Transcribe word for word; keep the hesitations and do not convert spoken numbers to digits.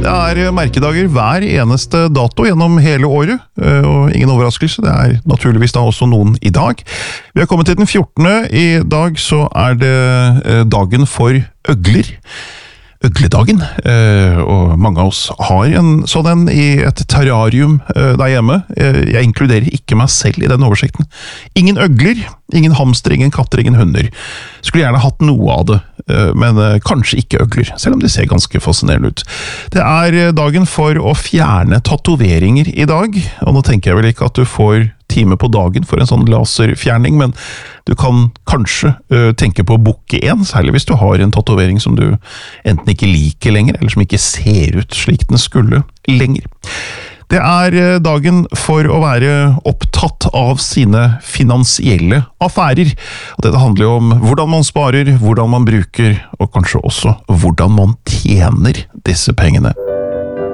Det er merkedager hver eneste dato gjennom hele året, og ingen overraskelse, det er naturligvis da også noen i dag. Vi har kommet til den fjortende I dag, så er det dagen for øgler. Øgledagen, og mange av oss har en sånn en I et terrarium der hjemme. Jeg inkluderer ikke meg selv I den oversikten. Ingen øgler, ingen hamster, ingen katter, ingen hunder. Skulle gjerne hatt noe av det, men kanskje ikke øgler, selv om det ser ganske fascinerende ut. Det er dagen for å fjerne tatoveringer I dag, og nå tenker jeg vel ikke at du får time på dagen for en sånn laserfjerning, men du kan kanskje uh, tenke på å booke en, særlig hvis du har en tatovering som du enten ikke liker lenger, eller som ikke ser ut slik den skulle lenger. Det er dagen for å være opptatt av sine finansielle affærer. Og dette handler jo om hvordan man sparer, hvordan man bruker, og kanskje også hvordan man tjener disse pengene.